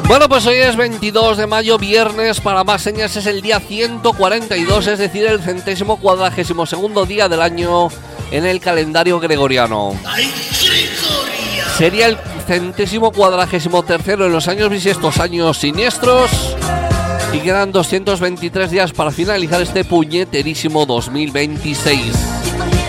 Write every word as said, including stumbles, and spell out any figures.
Bueno, pues hoy es veintidós de mayo, viernes. Para más señas es el día ciento cuarenta y dos, es decir, el centésimo cuadragésimo segundo día del año en el calendario gregoriano. ¡Ay, Gregoria! Sería el centésimo cuadragésimo tercero en los años bisiestos, años siniestros. Y quedan doscientos veintitrés días para finalizar este puñeterísimo dos mil veintiséis.